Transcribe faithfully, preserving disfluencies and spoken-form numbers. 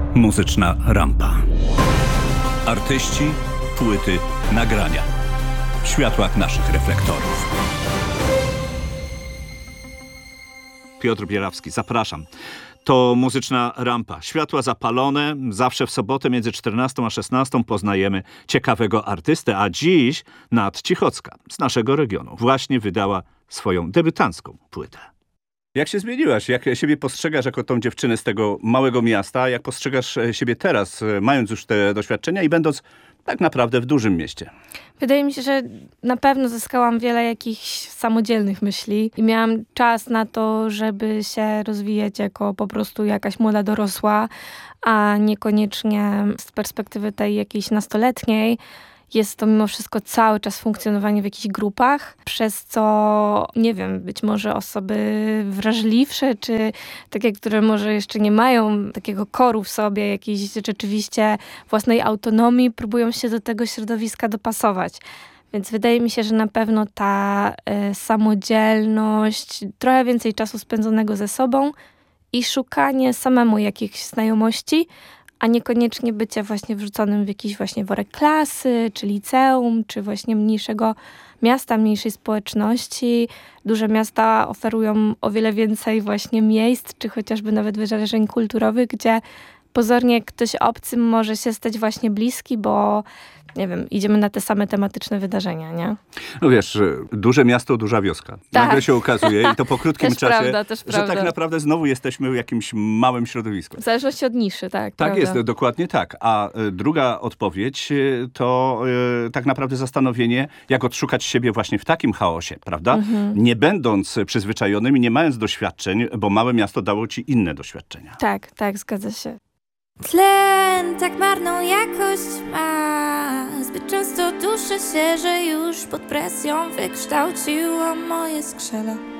Muzyczna rampa. Artyści, płyty, nagrania. W światłach naszych reflektorów. Piotr Bierawski, zapraszam. To Muzyczna rampa. Światła zapalone. Zawsze w sobotę między czternastą a szesnastą poznajemy ciekawego artystę, a dziś Nat Cichocka z naszego regionu właśnie wydała swoją debiutancką płytę. Jak się zmieniłaś? Jak siebie postrzegasz jako tą dziewczynę z tego małego miasta? Jak postrzegasz siebie teraz, mając już te doświadczenia i będąc tak naprawdę w dużym mieście? Wydaje mi się, że na pewno zyskałam wiele jakichś samodzielnych myśli i miałam czas na to, żeby się rozwijać jako po prostu jakaś młoda dorosła, a niekoniecznie z perspektywy tej jakiejś nastoletniej. Jest to mimo wszystko cały czas funkcjonowanie w jakichś grupach, przez co, nie wiem, być może osoby wrażliwsze, czy takie, które może jeszcze nie mają takiego koru w sobie, jakiejś rzeczywiście własnej autonomii, próbują się do tego środowiska dopasować. Więc wydaje mi się, że na pewno ta y, samodzielność, trochę więcej czasu spędzonego ze sobą i szukanie samemu jakichś znajomości, a niekoniecznie bycie właśnie wrzuconym w jakiś właśnie worek klasy, czy liceum, czy właśnie mniejszego miasta, mniejszej społeczności. Duże miasta oferują o wiele więcej właśnie miejsc, czy chociażby nawet wydarzeń kulturowych, gdzie pozornie ktoś obcy może się stać właśnie bliski, bo nie wiem, idziemy na te same tematyczne wydarzenia, nie? No wiesz, duże miasto, duża wioska. Tak. Nagle się okazuje i to po krótkim też czasie, prawda, też że prawda. tak naprawdę znowu jesteśmy w jakimś małym środowisku. W zależności od niszy, tak. Tak prawda. jest, dokładnie tak. A y, druga odpowiedź y, to y, tak naprawdę zastanowienie, jak odszukać siebie właśnie w takim chaosie, prawda? Mhm. Nie będąc przyzwyczajonym i nie mając doświadczeń, bo małe miasto dało ci inne doświadczenia. Tak, tak, zgadza się. Tlen tak marną jakość ma. Zbyt często duszę się, że już pod presją wykształciłam moje skrzela.